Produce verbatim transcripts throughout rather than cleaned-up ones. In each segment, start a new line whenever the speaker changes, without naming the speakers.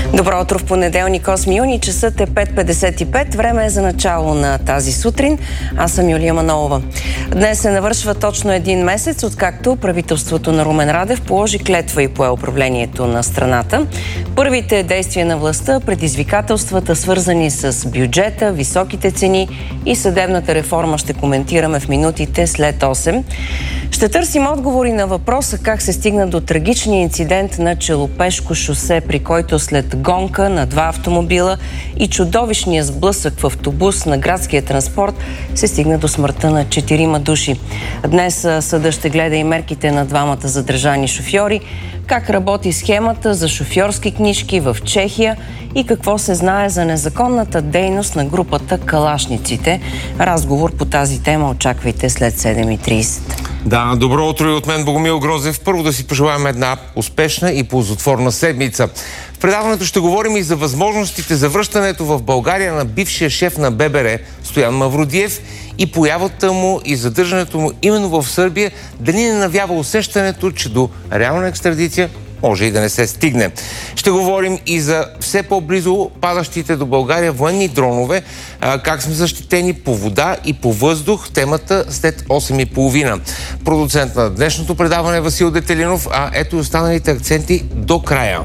Добро утро в понеделник, осми юни. Часът е пет петдесет и пет. Време е за начало на тази сутрин. Аз съм Юлия Манолова. Днес се навършва точно един месец, откакто правителството на Румен Радев положи клетва и пое управлението на страната. Първите действия на властта, предизвикателствата, свързани с бюджета, високите цени и съдебната реформа, ще коментираме в минутите след осем. Ще търсим отговори на въпроса как се стигна до трагичния инцидент на Челопешко шосе, при който след гонка на два автомобила и чудовищния сблъсък в автобус на градския транспорт се стигна до смъртта на четирима души. Днес съдът ще гледа и мерките на двамата задържани шофьори, как работи схемата за шофьорски книжки в Чехия и какво се знае за незаконната дейност на групата Калашниците. Разговор по тази тема очаквайте след седем и тридесет.
Да, добро утро и от мен, Богомил Грозев. Първо да си пожелаем една успешна и ползотворна седмица. В предаването ще говорим и за възможностите за връщането в България на бившия шеф на Б Б Р Стоян Мавродиев и появата му и задържането му именно в Сърбия, дали не навява усещането, че до реална екстрадиция може и да не се стигне. Ще говорим и за все по-близо падащите до България военни дронове, как сме защитени по вода и по въздух. Темата след осем и половина. Продуцент на днешното предаване е Васил Детелинов, а ето и останалите акценти до края.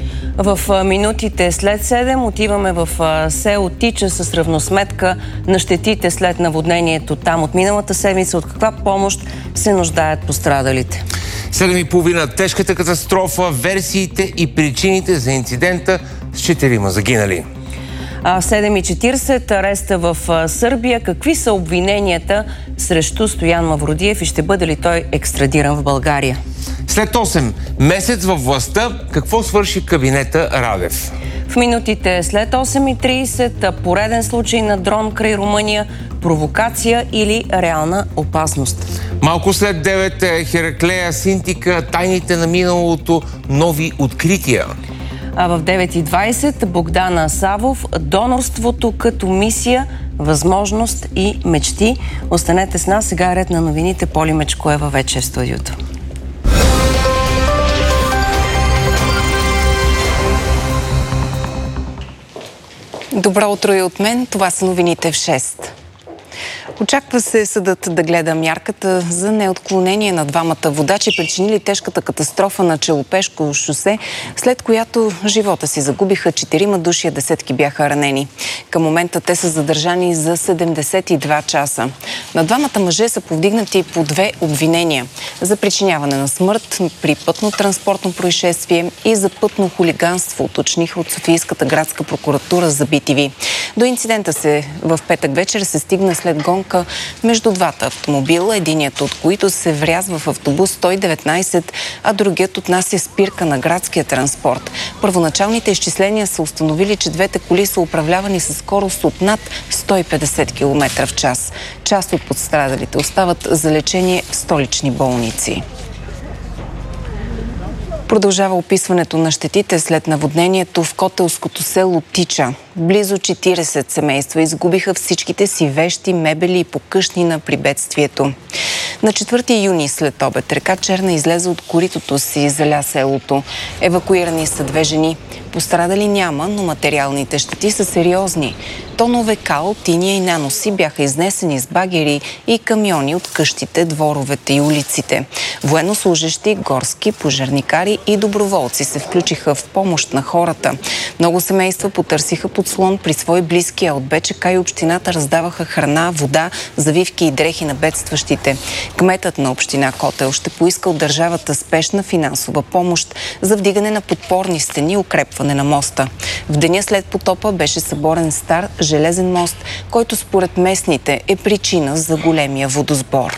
В минутите след седем отиваме в село Тича с равносметка на щетите след наводнението там от миналата седмица. От каква помощ се нуждаят пострадалите?
седем и половина. Тежката катастрофа, версиите и причините за инцидента с четирима загинали.
седем и четиридесет. Ареста в Сърбия. Какви са обвиненията срещу Стоян Мавродиев и ще бъде ли той екстрадиран в България?
След осем. Месец във властта. Какво свърши кабинета Радев?
В минутите след осем и тридесет. Пореден случай на дрон край Румъния. Провокация или реална опасност?
Малко след девет. Хераклея Синтика. Тайните на миналото. Нови открития.
А в девет и двадесет Богдана Савов. Донорството като мисия, възможност и мечти. Останете с нас. Сега е ред на новините. Поли Мечкоева вече в студиото. Добро утро и от мен. Това са новините в шест. Очаква се съдът да гледа мярката за неотклонение на двамата водачи, причинили тежката катастрофа на Челопешко шосе, след която живота си загубиха четирима души, а десетки бяха ранени. Към момента те са задържани за седемдесет и два часа. На двамата мъже са повдигнати по две обвинения за причиняване на смърт при пътно-транспортно происшествие и за пътно хулиганство, уточниха от Софийската градска прокуратура за Би Ти Ви. До инцидента се в петък вечер се стигна след гонка между двата автомобила, единият от които се врязва в автобус сто и деветнадесет, а другият отнася спирка на градския транспорт. Първоначалните изчисления са установили, че двете коли са управлявани със скорост от над сто и петдесет километра в час. Част от пострадалите остават за лечение в столични болници. Продължава описването на щетите след наводнението в котелското село Тича. Близо четиридесет семейства изгубиха всичките си вещи, мебели и покъщнина при бедствието. На четвърти юни след обед река Черна излезе от коритото си и заля селото. Евакуирани са две жени. Пострадали няма, но материалните щети са сериозни. Тонове кал, тиния и наноси бяха изнесени с багери и камиони от къщите, дворовете и улиците. Военнослужещи, горски, пожарникари и доброволци се включиха в помощ на хората. Много семейства потърсиха подслон при свои близки, а от Б Ч К и общината раздаваха храна, вода, завивки и дрехи на бедстващите. Кметът на община Котел ще поиска от държавата спешна финансова помощ за вдигане на подпорни стени и укрепване на моста. В деня след потопа беше съборен стар железен мост, който според местните е причина за големия водосбор.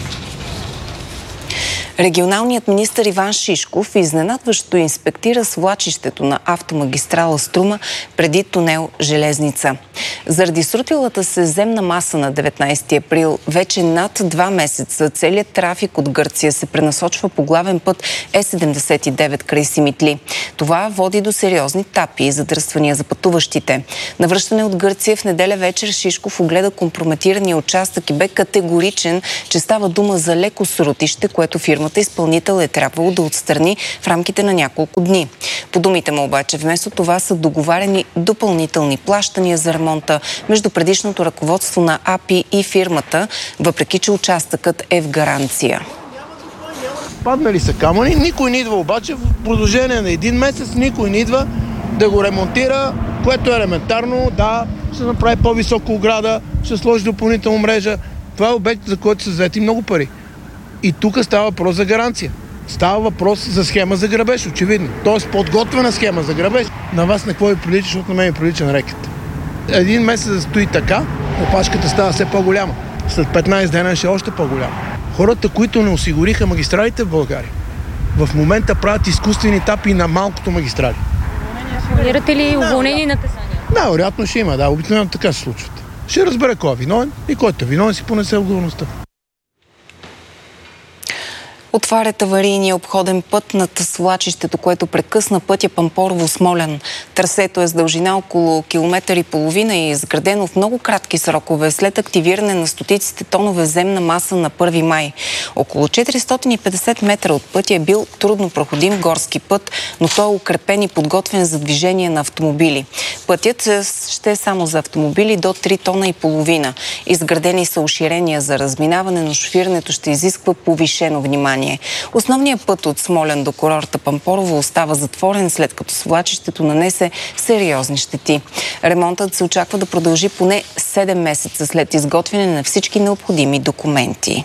Регионалният министър Иван Шишков изненадващо инспектира свлачището на автомагистрала Струма преди тунел Железница. Заради срутилата се земна маса на деветнадесети април, вече над два месеца целият трафик от Гърция се пренасочва по главен път Е седемдесет и девет край Симитли. Това води до сериозни тапи и задръствания за пътуващите. На връщане от Гърция в неделя вечер Шишков огледа компрометирания участък и бе категоричен, че става дума за леко срутище, което фирма фирмата изпълнител е трябвало да отстрани в рамките на няколко дни. По думите му обаче, вместо това са договарени допълнителни плащания за ремонта между предишното ръководство на А П И и фирмата, въпреки че участъкът е в гаранция.
Паднали са камъни, никой не идва обаче, в продължение на един месец никой не идва да го ремонтира, което е елементарно, да, ще направи по-висока ограда, ще сложи допълнителна мрежа. Това е обект, за който са взети много пари. И тук става въпрос за гаранция. Става въпрос за схема за грабеж, очевидно. Тоест подготвена схема за грабеж. На вас на какво ви прилича, защото на мен ми прилича на рекет. Един месец да стои така, опашката става все по-голяма. След петнайсет дена ще е още по-голяма. Хората, които не осигуриха магистралите в България, в момента правят изкуствени тапи на малкото магистрали.
Планирате ли уволнение на наказания?
Да, вероятно ще има, да. Обикновено така се случват. Ще разбере кой е виновен и който е виновен си понесе отговорността.
Отварят аварийния обходен път над свлачището, което прекъсна пътя Пампорово-Смолян. Трасето е с дължина около километър и половина и е изградено в много кратки срокове след активиране на стотиците тонове земна маса на първи май. Около четиристотин и петдесет метра от пътя е бил трудно проходим горски път, но той е укрепен и подготвен за движение на автомобили. Пътят ще е само за автомобили до три тона и половина. Изградени са уширения за разминаване, но шофирането ще изисква повишено внимание. Основният път от Смолян до курорта Пампорово остава затворен, след като свлачището нанесе сериозни щети. Ремонтът се очаква да продължи поне седем месеца след изготвяне на всички необходими документи.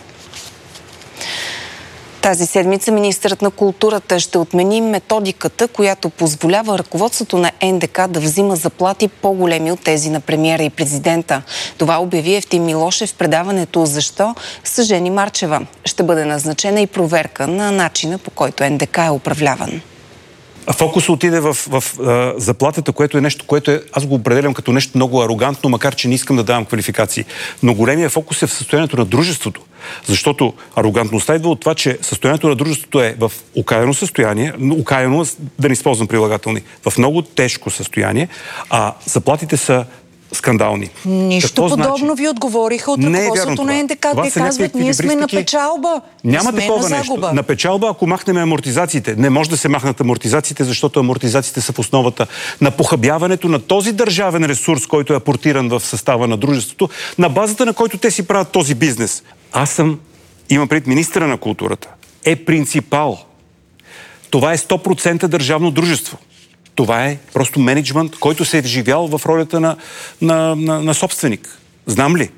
Тази седмица министърът на културата ще отмени методиката, която позволява ръководството на Ен Де Ка да взима заплати по-големи от тези на премиера и президента. Това обяви Евтим Милошев в предаването «Защо?» с Жени Марчева. Ще бъде назначена и проверка на начина, по който Ен Де Ка е управляван.
Фокусът отиде в, в, в заплатата, което е нещо, което е, аз го определям като нещо много арогантно, макар че не искам да давам квалификации. Но големия фокус е в състоянието на дружеството. Защото арогантността идва от това, че състоянието на дружеството е в окаяно състояние, окаяно, да не използвам прилагателни, в много тежко състояние, а заплатите са скандални.
Нищо
Какво
подобно
значи?
ви отговориха от ръководството на Ен Де Ка. Те казват, ние сме на печалба.
Няма
сме
такова
на
нещо. На печалба, ако махнем амортизациите. Не може да се махнат амортизациите, защото амортизациите са в основата на похабяването на този държавен ресурс, който е апортиран в състава на дружеството, на базата на който те си правят този бизнес. Аз съм, имам пред министъра на културата, е принципал. Това е сто процента държавно дружество. Това е просто мениджмънт, който се е вживял в ролята на, на, на, на собственик. Знам ли?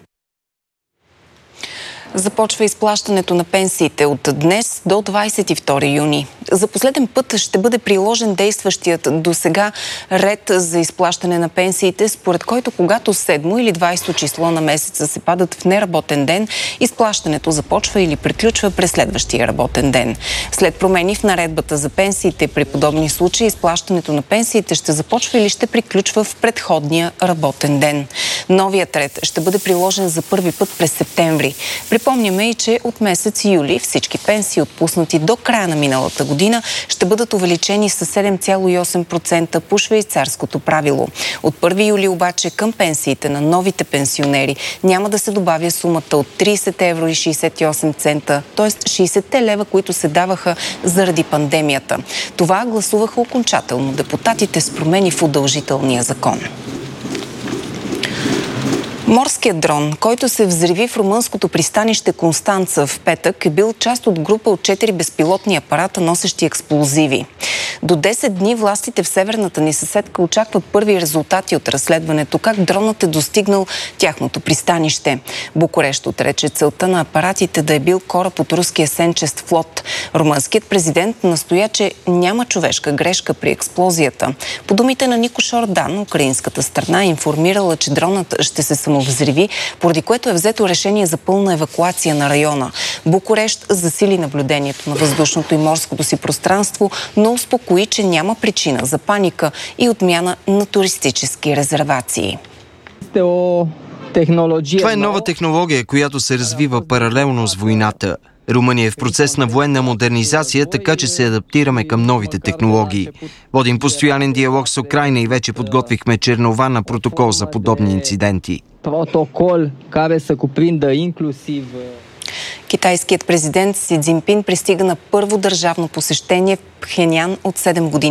Започва изплащането на пенсиите от днес до двадесет и втори юни. За последен път ще бъде приложен действащият досега ред за изплащане на пенсиите, според който когато седмо или двадесето число на месеца се падат в неработен ден, изплащането започва или приключва през следващия работен ден. След промени в наредбата за пенсиите при подобни случаи, изплащането на пенсиите ще започва или ще приключва в предходния работен ден. Новият ред ще бъде приложен за първи път през септември. Припомняме и, че от месец юли всички пенсии, отпуснати до края на миналата година, ще бъдат увеличени с седем цяло и осем процента по швейцарското правило. От първи юли обаче към пенсиите на новите пенсионери няма да се добавя сумата от тридесет евро и шейсет и осем цента, т.е. шейсет лева, които се даваха заради пандемията. Това гласуваха окончателно депутатите с промени в удължителния закон. Морският дрон, който се взриви в румънското пристанище Констанца в петък, е бил част от група от четири безпилотни апарата, носещи експлозиви. До десет дни властите в северната ни съседка очакват първи резултати от разследването, как дронът е достигнал тяхното пристанище. Букурещ отрече целта на апаратите да е бил кораб от руския сенчест флот. Румънският президент настоя, че няма човешка грешка при експлозията. По думите на Нико Шордан, украинската страна е информирала, че дронът ще се самовзриви, поради което е взето решение за пълна евакуация на района. Букурещ засили наблюдението на въздушното и морското си пространство, но успокои, че няма причина за паника и отмяна на туристически резервации.
Това е нова технология, която се развива паралелно с войната. Румъния е в процес на военна модернизация, така че се адаптираме към новите технологии. Водим постоянен диалог с Украйна и вече подготвихме чернова на протокол за подобни инциденти.
Протокол, care să cuprindă inclusiv...
Китайският президент Си Цзинпин пристига на първо държавно посещение в Пхенян от седем години.